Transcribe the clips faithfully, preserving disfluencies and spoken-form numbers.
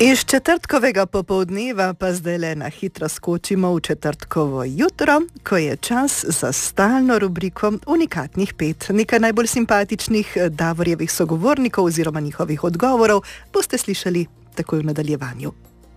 Iz četrtkovega popoldneva pa zdaj le na hitro skočimo v četrtkovo jutro, ko je čas za stalno rubriko Unikatnih pet. Nekaj najbolj simpatičnih Davorjevih sogovornikov oziroma njihovih odgovorov boste slišali takoj v nadaljevanju.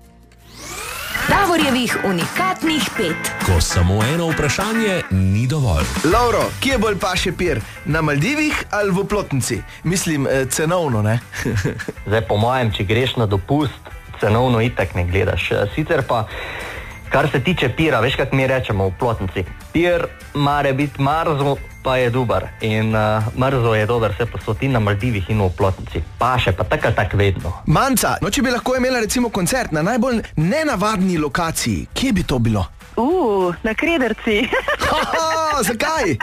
Davorjevih unikatnih pet. Ko samo eno vprašanje ni dovolj. Lauro, kje bolj paše pir? Na Maldivih ali v Oplotnici? Mislim, cenovno, ne? Zdaj, po mojem, če greš na dopust, cenovno itak ne gledaš. Sicer pa, kar se tiče pira, veš, kak mi rečemo v Oplotnici. Pir mora biti marzo, pa je dober. In uh, mrzo je dober, se pa so ti na Maldivih in v Oplotnici. Paše pa tak ali tak vedno. Manca, no če bi lahko imela recimo koncert na najbolj nenavadni lokaciji, kje bi to bilo? Uh, na Krederci. Haha, zakaj?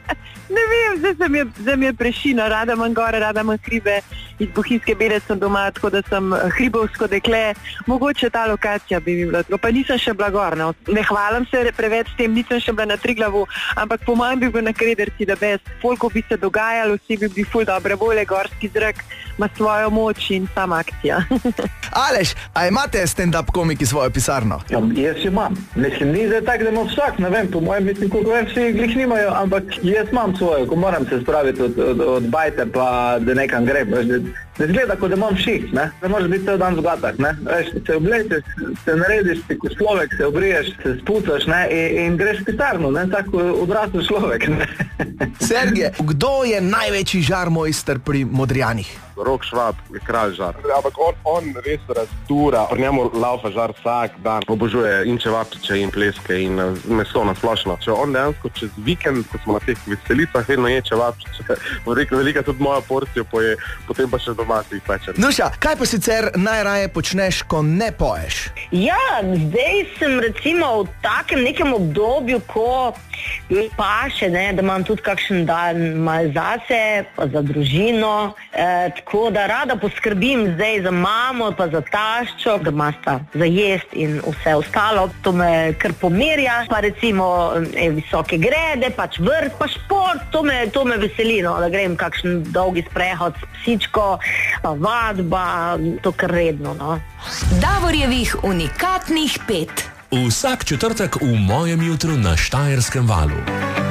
Ne vem, zdaj sem je, zdaj mi je prešina, rada imam gore, rada imam hribe, iz Bohinjske Bede sem doma, tako da sem hribovsko dekle, mogoče ta lokacija bi mi bila, pa nisem še bila gor, no. Ne hvalim se preveč s tem, nisem še bila na Triglavu, ampak po mojem bi bil na Krederci, da bez folko bi se dogajalo, vsi bi bili ful dobre volje, gorski zrak ima svojo moč in sama akcija. Aleš, a imate stand-up komiki svojo pisarno? Ja, jaz imam. Mislim, ni zdaj tak, da ima vsak, ne vem, po mojem, mislim, koliko vem, vsi glih nimajo, ampak jaz imam svojo, ko moram se spraviti od, od, od bajte, pa da nekam grem, veš, da ne zgleda, kot da imam šiht, ne, da moraš biti cel dan zgatak, ne, veš, se oblečeš, se narediš, ti ko človek, se obriješ, se spucaš, ne, in, in greš v pisarno, ne, tako odrasel človek, ne. Sergej, kdo je največji žarmojster pri Modrijanih? Rok Švab je kralj žar. Ampak on, on res razdura, pri njemu laufa žar vsak dan. Obožuje in čevapčiče in pleske in meso na splošno. Če on dejansko čez vikend, ko smo na teh veselicah, vedno je čevapčiče, bo rekel, velika tudi moja porcija poje, potem pa še doma si jih peče. Nuša, kaj pa sicer najraje počneš, ko ne poješ? Ja, zdaj sem recimo v takem nekem obdobju, ko mi paše, ne, da imam tudi kakšen dan malo zase, pa za družino, e, tako da rada poskrbim zdaj za mamo, pa za taščo, da imasta za jest in vse ostalo. To me kar pomirja, pa recimo e, visoke grede, pač vrt, pa šport, to me, to me veseli, no, da grem kakšen dolgi sprehod s psičko, pa vadba, to kar redno, no. Davorjevih unikatnih pet. Vsak četrtek v mojem jutru na Štajerskem valu.